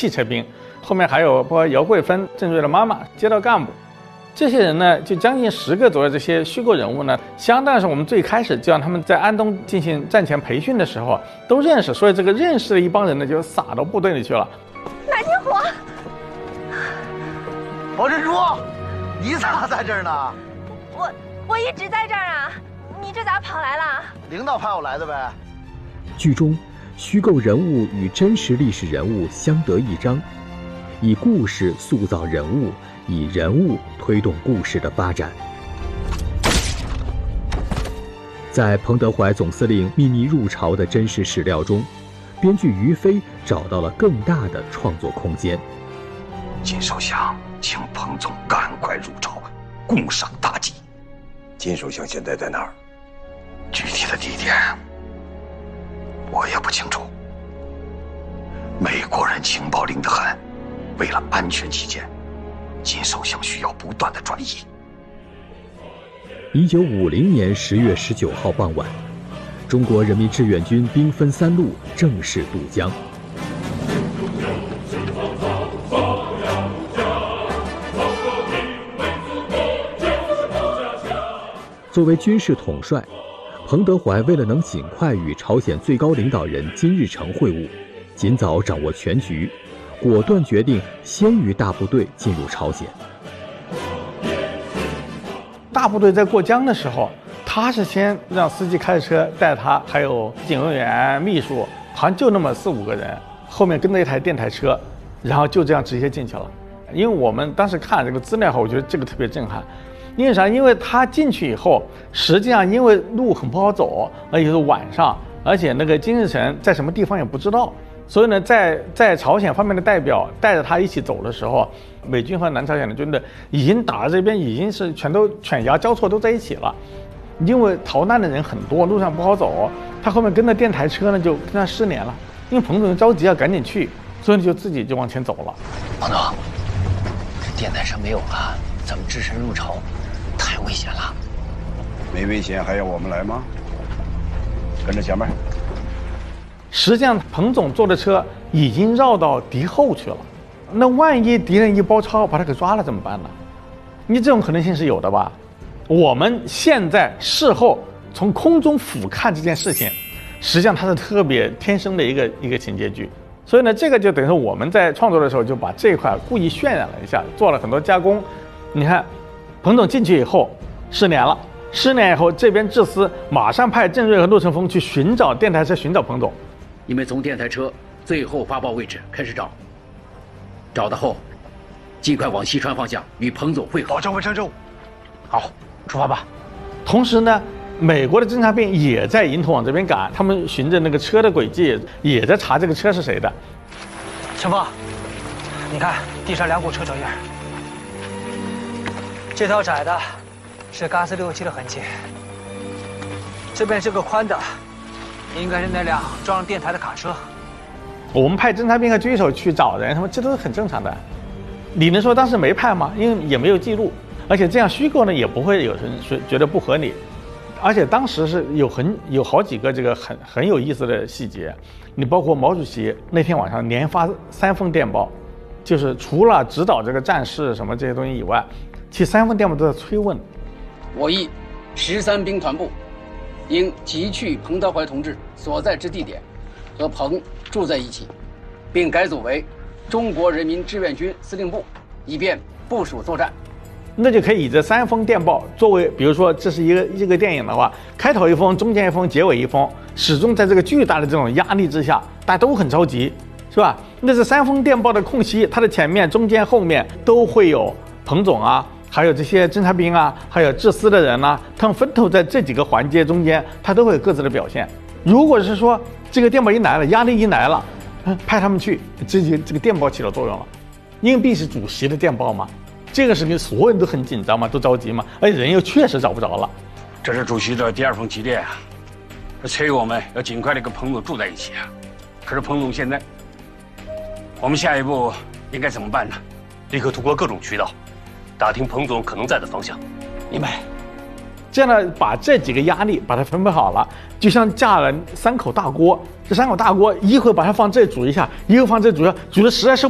汽车兵，后面还有包括姚桂芬、郑瑞的妈妈、街道干部。这些人呢，就将近10个左右这些虚构人物呢，相当于是我们最开始就让他们在安东进行战前培训的时候都认识，所以这个认识的一帮人呢，就撒到部队里去了。 南天火， 王珍珠，你咋在这儿呢？ 我一直在这儿啊，你这咋跑来了？ 领导派我来的呗。 剧中，虚构人物与真实历史人物相得益彰，以故事塑造人物，以人物推动故事的发展。在彭德怀总司令秘密入朝的真实史料中，编剧于飞找到了更大的创作空间。 金首相请彭总赶快入朝，共赏大计。金首相现在在哪儿？具体的地点我也不清楚。美国人情报灵得很，为了安全起见，金首相需要不断的转移。 1950年10月19号傍晚，中国人民志愿军兵分3路正式渡江。作为军事统帅，彭德怀为了能尽快与朝鲜最高领导人金日成会晤，尽早掌握全局，果断决定先于大部队进入朝鲜。 大部队在过江的时候，他是先让司机开着车带他，还有警卫员、秘书，好像就那么4、5个人，后面跟着一台电台车，然后就这样直接进去了。因为我们当时看这个资料后，我觉得这个特别震撼。因为啥？因为他进去以后，实际上因为路很不好走，而且是晚上，而且那个金日成在什么地方也不知道，所以呢，在朝鲜方面的代表带着他一起走的时候，美军和南朝鲜的军队已经打到这边，已经是全都犬牙交错都在一起了。因为逃难的人很多，路上不好走，他后面跟着电台车呢，就跟他失联了。因为彭总着急要赶紧去，所以就自己就往前走了。 彭总，这电台车没有了，咱们只身入朝，太危险了。 没危险还要我们来吗？跟着前面。 实际上，彭总坐的车已经绕到敌后去了。那万一敌人一包抄把他给抓了怎么办呢？你这种可能性是有的吧？我们现在事后从空中俯瞰这件事情，实际上它是特别天生的一个情节剧。所以呢，这个就等于说我们在创作的时候就把这一块故意渲染了一下，做了很多加工。你看，彭总进去以后失联了，失联以后这边智司马上派郑瑞和陆成峰去寻找电台车，寻找彭总。 你们从电台车最后发报位置开始找，找到后，尽快往西川方向与彭总会合。 保证完成任务。好，出发吧。 同时呢，美国的侦察兵也在迎头往这边赶，他们循着那个车的轨迹，也在查这个车是谁的。 陈峰，你看地上2股车脚印，这条窄的是嘎斯657的痕迹，这边这个宽的应该是那辆装上电台的卡车。 我们派侦察兵和狙手去找人，他们这都是很正常的。你能说当时没派吗？因为也没有记录，而且这样虚构呢，也不会有人觉得不合理。而且当时是有好几个这个很有意思的细节，你包括毛主席那天晚上连发3封电报，就是除了指导这个战事什么这些东西以外，其3封电报都在催问。 我议13兵团部应急去彭德怀同志所在之地点，和彭住在一起，并改组为中国人民志愿军司令部，以便部署作战。 那就可以以这3封电报作为，比如说这是一个电影的话，开头1封，中间1封，结尾1封，始终在这个巨大的这种压力之下，大家都很着急，是吧？那这3封电报的空隙，它的前面、中间、后面都会有彭总啊，还有这些侦察兵啊，还有智司的人啊，他们分头在这几个环节中间，他都会有各自的表现。如果是说这个电报一来了，压力一来了，派他们去，这个电报起了作用了，因为毕竟是主席的电报嘛。这个事情所有人都很紧张嘛，都着急嘛，而且人又确实找不着了。 这是主席的第2封急电啊，催我们要尽快的跟彭总住在一起啊。可是彭总现在，我们下一步应该怎么办呢？ 立刻通过各种渠道，打听彭总可能在的方向。 明白。 这样呢，把这几个压力把它分配好了，就像架了3口大锅，这3口大锅一会把它放这煮一下，一会放这煮一下，煮的实在受